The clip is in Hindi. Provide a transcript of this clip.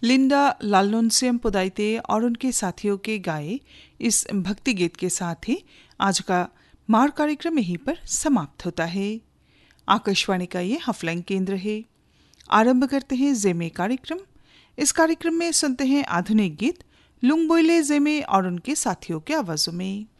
लिंडा लाल्नोनसियम पुदाइते और उनके साथियों के गाए इस भक्ति गीत के साथ ही आज का मार कार्यक्रम यहीं पर समाप्त होता है। आकाशवाणी का ये हफलैंग केंद्र है। आरंभ करते हैं जेमे कार्यक्रम। इस कार्यक्रम में सुनते हैं आधुनिक गीत लुंगबोइले जेमे और उनके साथियों के आवाजों में।